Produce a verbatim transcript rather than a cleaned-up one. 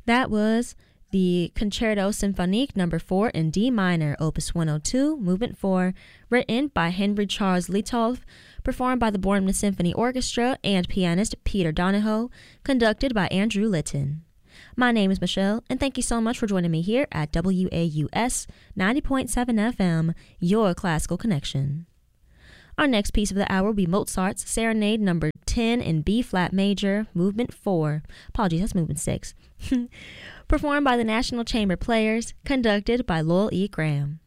That was the Concerto Symphonique number four in D minor, opus one oh two, movement four, written by Henry Charles Lietolf, performed by the Bournemouth Symphony Orchestra and pianist Peter Donahoe, conducted by Andrew Litton. My name is Michelle, and thank you so much for joining me here at W A U S ninety point seven F M, your classical connection. Our next piece of the hour will be Mozart's Serenade number ten in B-flat major, movement four. Apologies, that's movement six. Performed by the National Chamber Players, conducted by Lowell E. Graham.